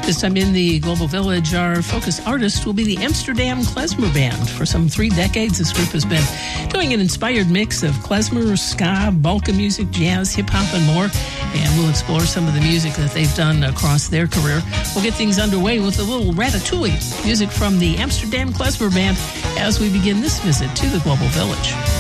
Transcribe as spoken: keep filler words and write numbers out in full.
This time in the Global Village, our focus artist will be the Amsterdam Klezmer Band. For some three decades, this group has been doing an inspired mix of klezmer, ska, Balkan music, jazz, hip-hop, and more. And we'll explore some of the music that they've done across their career. We'll get things underway with a little Ratatouille music from the Amsterdam Klezmer Band as we begin this visit to the Global Village.